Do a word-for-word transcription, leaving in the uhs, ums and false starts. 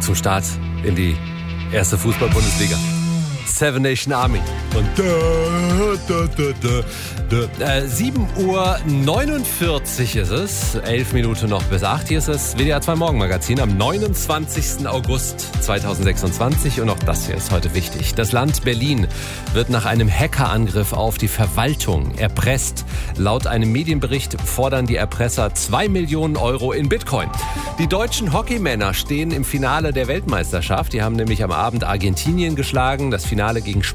zum Start in die erste Fußball-Bundesliga. Seven Nation Army. Und da, da, da, da. Äh, sieben Uhr neunundvierzig ist es. elf Minuten noch bis acht. Hier ist das W D R zwei Morgenmagazin am neunundzwanzigsten August zweitausendsechsundzwanzig. Und auch das hier ist heute wichtig. Das Land Berlin wird nach einem Hackerangriff auf die Verwaltung erpresst. Laut einem Medienbericht fordern die Erpresser zwei Millionen Euro in Bitcoin. Die deutschen Hockeymänner stehen im Finale der Weltmeisterschaft. Die haben nämlich am Abend Argentinien geschlagen. Das Finale gegen